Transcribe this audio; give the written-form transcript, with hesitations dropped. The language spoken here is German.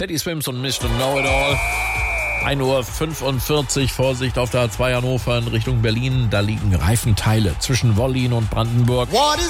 Teddy Swims und Mr. Know-It-All. 1:45 Uhr, Vorsicht auf der A2 Hannover in Richtung Berlin. Da liegen Reifenteile zwischen Wollin und Brandenburg. What is